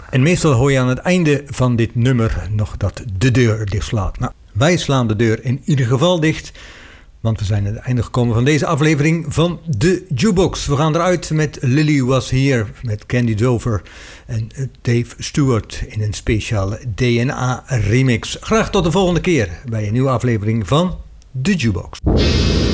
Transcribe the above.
En meestal hoor je aan het einde van dit nummer nog dat de deur dicht slaat. Nou, wij slaan de deur in ieder geval dicht, want we zijn aan het einde gekomen van deze aflevering van de Jukebox. We gaan eruit met Lily Was Here, met Candy Dover en Dave Stewart in een speciale DNA remix. Graag tot de volgende keer bij een nieuwe aflevering van de Jukebox.